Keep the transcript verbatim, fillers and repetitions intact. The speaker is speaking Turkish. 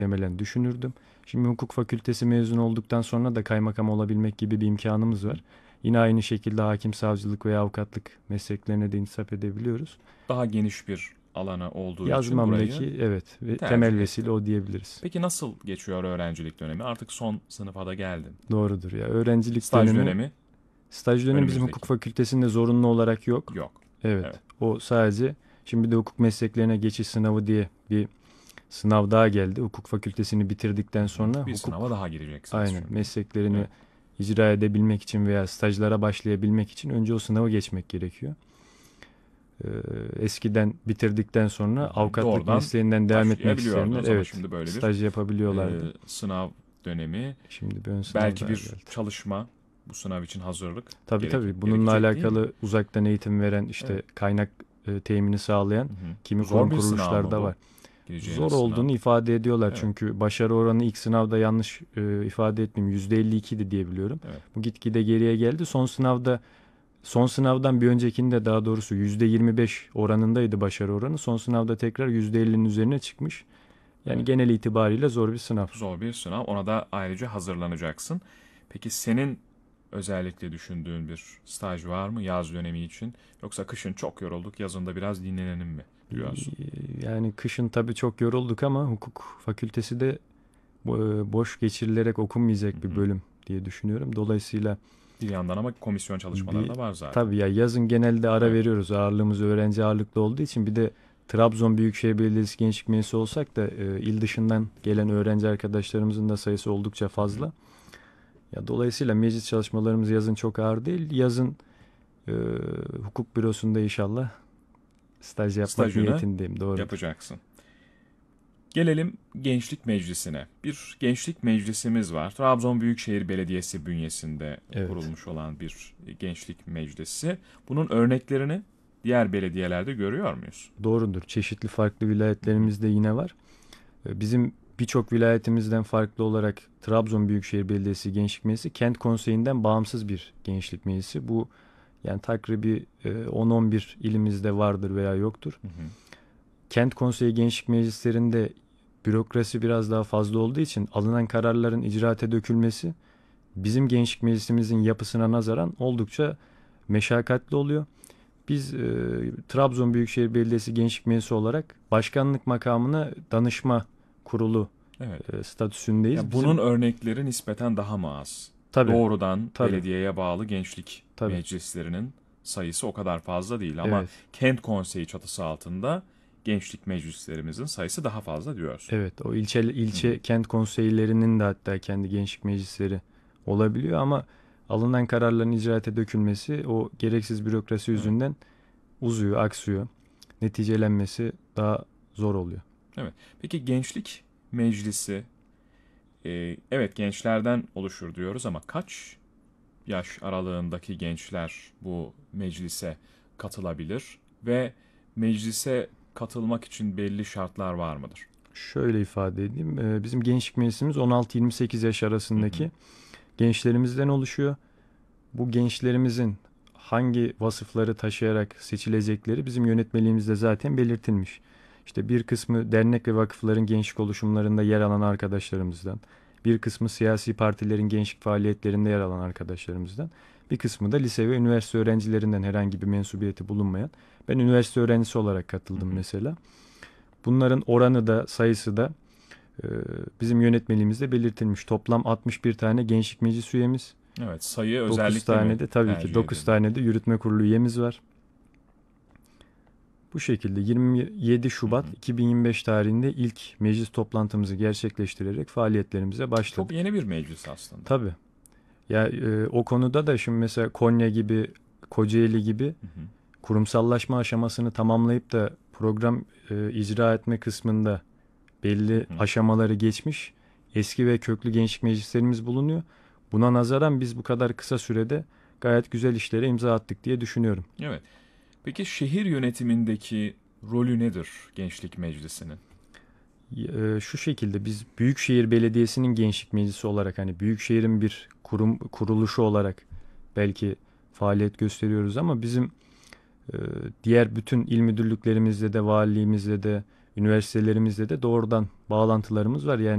muhtemelen düşünürdüm. Şimdi hukuk fakültesi mezun olduktan sonra da kaymakam olabilmek gibi bir imkanımız var. Yine aynı şekilde hakim, savcılık veya avukatlık mesleklerine de intisap edebiliyoruz. Daha geniş bir alanı olduğu için burayı Yazmamdaki evet ve temel tercih vesile ettin. o diyebiliriz. Peki nasıl geçiyor öğrencilik dönemi? Artık son sınıfa da geldin. Doğrudur ya. Öğrencilik Staj dönemi, dönemi staj dönemi bizim hukuk önümüzdeki. fakültesinde zorunlu olarak yok. Yok. Evet. Evet. O sadece şimdi bir de hukuk mesleklerine geçiş sınavı diye bir sınav daha geldi. Hukuk fakültesini bitirdikten sonra Bir sınava hukuk daha gireceksiniz aynen çünkü. mesleklerini Evet. icra edebilmek için veya stajlara başlayabilmek için önce o sınavı geçmek gerekiyor. Ee, eskiden bitirdikten sonra avukatlık Doğrudan mesleğinden devam etmek isteyenler başlayabiliyordunuz ama evet şimdi böyle bir staj e, yapabiliyorlardı. sınav dönemi, Şimdi bir ön sınav belki daha bir geldi. çalışma, bu sınav için hazırlık Tabii gerek, tabii bununla gerekecek değil mi? alakalı uzaktan eğitim veren işte Evet. kaynak e, temini sağlayan Hı hı. kimi Zor kurum bir sınav kuruluşlar mı da bu? var. Zor Gireceğiniz sınav. olduğunu ifade ediyorlar Evet. çünkü başarı oranı ilk sınavda yanlış e, ifade etmeyeyim yüzde elli iki idi diye biliyorum. Evet. Bu gitgide geriye geldi. Son sınavda son sınavdan bir öncekinde daha doğrusu yüzde yirmi beş oranındaydı başarı oranı. Son sınavda tekrar yüzde ellinin üzerine çıkmış. Yani Evet. genel itibariyle zor bir sınav. Zor bir sınav. Ona da ayrıca hazırlanacaksın. Peki senin özellikle düşündüğün bir staj var mı yaz dönemi için? Yoksa kışın çok yorulduk, yazında biraz dinlenelim mi E, diyorsun? Yani kışın tabii çok yorulduk ama hukuk fakültesi de bo- e, boş geçirilerek Hı okunmayacak bir hı. bölüm diye düşünüyorum. Dolayısıyla Bir yandan ama komisyon çalışmaları bir da var zaten. tabii ya yazın genelde ara Evet. veriyoruz. Ağırlığımız öğrenci ağırlıklı olduğu için bir de Trabzon Büyükşehir Belediyesi Gençlik Meclisi olsak da e, il dışından gelen öğrenci arkadaşlarımızın da sayısı oldukça Hı hı. fazla. Ya dolayısıyla meclis çalışmalarımız yazın çok ağır değil. Yazın e, hukuk bürosunda inşallah staj yapmak Stajını niyetindeyim. Doğrudur. yapacaksın. Gelelim Gençlik Meclisi'ne. Bir gençlik meclisimiz var. Trabzon Büyükşehir Belediyesi bünyesinde Evet. kurulmuş olan bir gençlik meclisi. Bunun örneklerini diğer belediyelerde görüyor muyuz? Doğrudur. Çeşitli farklı Hı hı. vilayetlerimizde yine var. E, Bizim birçok vilayetimizden farklı olarak Trabzon Büyükşehir Belediyesi Gençlik Meclisi Kent Konseyi'nden bağımsız bir gençlik meclisi. Bu yani takribi e, on on bir ilimizde vardır veya yoktur. Hı hı. Kent Konseyi Gençlik Meclislerinde bürokrasi biraz daha fazla olduğu için alınan kararların icraate dökülmesi bizim gençlik meclisimizin yapısına nazaran oldukça meşakkatli oluyor. Biz e, Trabzon Büyükşehir Belediyesi Gençlik Meclisi olarak başkanlık makamına danışma kurulu Evet. e, statüsündeyiz. Ya bunun Bizim örnekleri nispeten daha mı az? tabii Doğrudan tabii belediyeye bağlı gençlik tabii meclislerinin sayısı o kadar fazla değil ama evet kent konseyi çatısı altında gençlik meclislerimizin sayısı daha fazla diyorsun. evet o ilçe Hı hı. ilçe kent konseylerinin de hatta kendi gençlik meclisleri olabiliyor ama alınan kararların icraate dökülmesi o gereksiz bürokrasi Evet. yüzünden uzuyor, aksıyor. Neticelenmesi daha zor oluyor. Evet. Peki gençlik meclisi, e, evet gençlerden oluşur diyoruz ama kaç yaş aralığındaki gençler bu meclise katılabilir ve meclise katılmak için belli şartlar var mıdır? Şöyle ifade edeyim. e, Bizim gençlik meclisimiz on altı yirmi sekiz yaş Hı hı. arasındaki gençlerimizden oluşuyor. Bu gençlerimizin hangi vasıfları taşıyarak seçilecekleri bizim yönetmeliğimizde zaten belirtilmiş. İşte bir kısmı dernek ve vakıfların gençlik oluşumlarında yer alan arkadaşlarımızdan, bir kısmı siyasi partilerin gençlik faaliyetlerinde yer alan arkadaşlarımızdan, bir kısmı da lise ve üniversite öğrencilerinden herhangi bir mensubiyeti bulunmayan. Ben üniversite öğrencisi olarak Hı katıldım hı. mesela. Bunların oranı da sayısı da e, bizim yönetmeliğimizde belirtilmiş. Toplam altmış bir tane gençlik meclis üyemiz. Evet, sayı dokuz özellikle mi tane de tabii ki tercih dokuz edildi? tane de yürütme kurulu üyemiz var. Bu şekilde yirmi yedi Hı Şubat hı. iki bin yirmi beş tarihinde ilk meclis toplantımızı gerçekleştirerek faaliyetlerimize Çok başladık. yeni bir meclis aslında. Tabii. Ya e, o konuda da şimdi mesela Konya gibi, Kocaeli gibi Hı hı. kurumsallaşma aşamasını tamamlayıp da program e, icra etme kısmında Hı belli hı. aşamaları geçmiş eski ve köklü gençlik meclislerimiz bulunuyor. Buna nazaran biz bu kadar kısa sürede gayet güzel işlere imza attık diye düşünüyorum. Evet. Peki şehir yönetimindeki rolü nedir Gençlik Meclisi'nin? E, şu şekilde biz Büyükşehir Belediyesi'nin gençlik meclisi olarak hani Büyükşehir'in bir kurum kuruluşu olarak belki faaliyet gösteriyoruz ama bizim e, diğer bütün il müdürlüklerimizle de valiliğimizle de üniversitelerimizle de doğrudan bağlantılarımız var. Yani